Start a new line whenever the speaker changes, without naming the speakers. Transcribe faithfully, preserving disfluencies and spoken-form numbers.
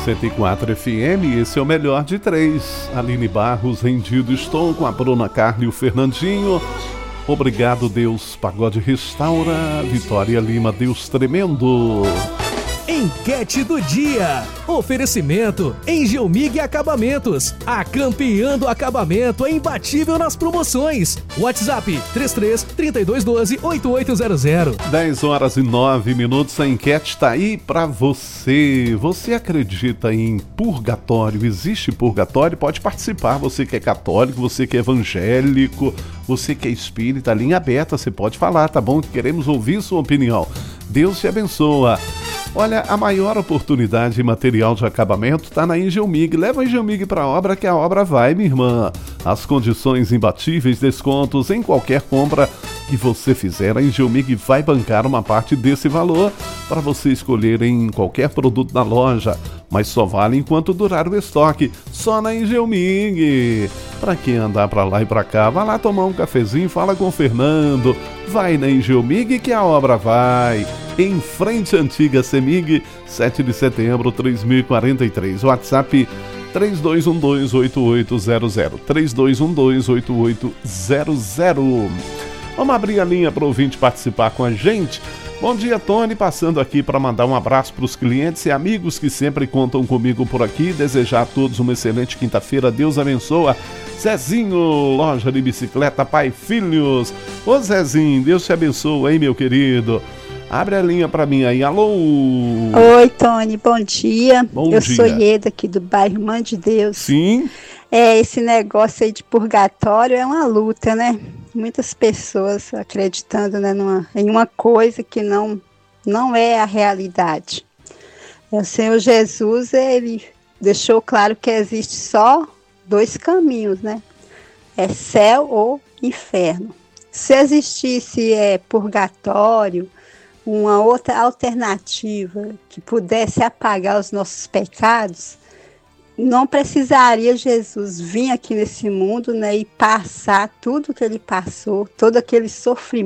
cento e quatro F M, esse é o melhor de três. Aline Barros, rendido estou com a Bruna Carla e o Fernandinho. Obrigado, Deus. Pagode Restaura. Vitória Lima, Deus tremendo.
Enquete do dia. Oferecimento Engelmig Acabamentos. A campeã do acabamento é imbatível nas promoções. WhatsApp três três, trinta e dois, doze, oitenta e oito zero zero.
dez horas e nove minutos. A enquete está aí para você. Você acredita em purgatório? Existe purgatório? Pode participar. Você que é católico, você que é evangélico, você que é espírita, linha aberta, você pode falar, tá bom? Queremos ouvir sua opinião. Deus te abençoa. Olha, a maior oportunidade em material de acabamento está na Engelmig. Leva a Engelmig para a obra que a obra vai, minha irmã. As condições imbatíveis, descontos em qualquer compra que você fizer, a Engelmig vai bancar uma parte desse valor para você escolher em qualquer produto na loja. Mas só vale enquanto durar o estoque, só na Engelmig. Para quem andar para lá e para cá, vai lá tomar um cafezinho, fala com o Fernando. Vai na Engelmig que a obra vai. Em frente à antiga Semig, sete de setembro, três mil e quarenta e três. WhatsApp três dois um dois, oito oito zero zero. três dois um dois, oito oito zero zero. Vamos abrir a linha para o ouvinte participar com a gente. Bom dia, Tony, passando aqui para mandar um abraço para os clientes e amigos que sempre contam comigo por aqui, desejar a todos uma excelente quinta-feira, Deus abençoa. Zezinho, loja de bicicleta Pai Filhos. Ô Zezinho, Deus te abençoe, hein, meu querido. Abre a linha para mim aí, alô.
Oi, Tony, bom dia.
Bom
Eu
dia.
sou Ieda aqui do bairro Mãe de Deus.
Sim.
É, esse negócio aí de purgatório é uma luta, né? Muitas pessoas acreditando, né, numa, em uma coisa que não, não é a realidade. O Senhor Jesus, ele deixou claro que existe só dois caminhos, né? É céu ou inferno. Se existisse é, purgatório, uma outra alternativa que pudesse apagar os nossos pecados, não precisaria Jesus vir aqui nesse mundo, né, e passar tudo que ele passou, todo aquele sofrimento